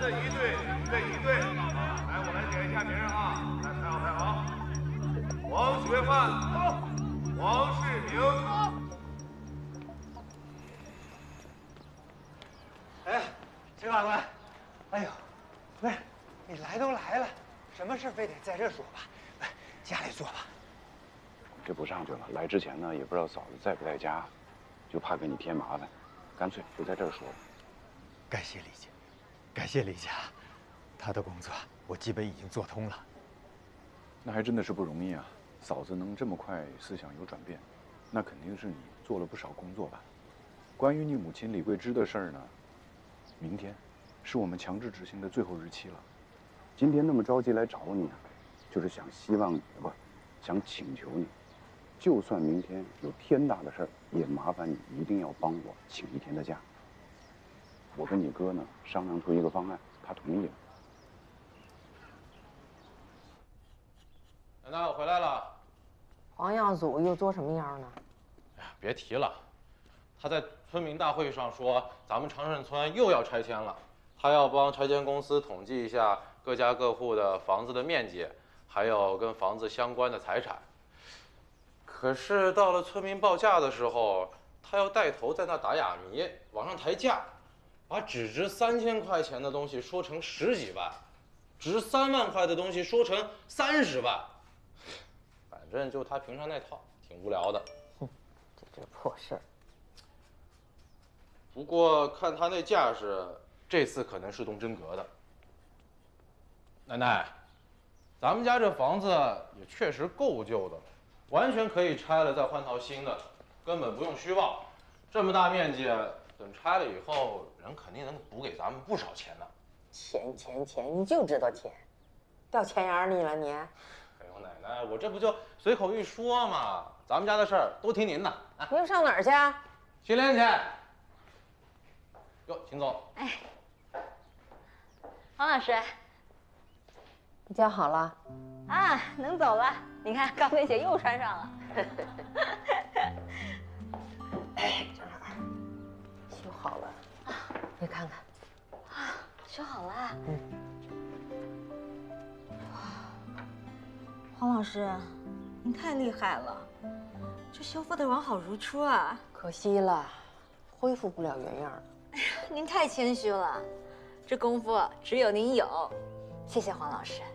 的一队，你的一队。来，我来点一下名啊！来，排好排好。王学范，王世明。 哎，陈法官，哎呦，不是，你来都来了，什么事非得在这说吧？来，家里坐吧。 这不上去了。来之前呢，也不知道嫂子在不在家，就怕给你添麻烦，干脆就在这儿说了。 感谢李姐，感谢李家，她的工作我基本已经做通了。 那还真的是不容易啊！嫂子能这么快思想有转变，那肯定是你做了不少工作吧？关于你母亲李桂芝的事儿呢，明天是我们强制执行的最后日期了。今天那么着急来找你啊，就是想想请求你，就算明天有天大的事儿，也麻烦你一定要帮我请一天的假。我跟你哥呢商量出一个方案，他同意了。 奶奶，我回来了。 黄耀祖又做什么妖呢？ 哎呀，别提了，他在村民大会上说，咱们长胜村又要拆迁了，他要帮拆迁公司统计一下各家各户的房子的面积，还有跟房子相关的财产。可是到了村民报价的时候，他要带头在那打哑谜，往上抬价，把只值3000块钱的东西说成10几万，值3万块的东西说成30万。反正就他平常那套，挺无聊的。 哼，这破事儿。 不过看他那架势，这次可能是动真格的。奶奶，咱们家这房子也确实够旧的了，完全可以拆了再换套新的，根本不用虚报。这么大面积，等拆了以后，人肯定能补给咱们不少钱呢。 钱，你就知道钱，掉钱眼里了你。 哎呦，奶奶，我这不就随口一说嘛，咱们家的事儿都听您的。啊， 你又上哪儿去啊？ 训练去。哟，秦总。 哎，王老师。 你家好了？ 啊，能走了。你看高跟鞋又穿上了。 哎，正好修好了，你看看。 啊，修好了。黄老师，您太厉害了，这修复的完好如初啊！ 可惜了，恢复不了原样了。 哎呀，您太谦虚了，这功夫只有您有。谢谢黄老师。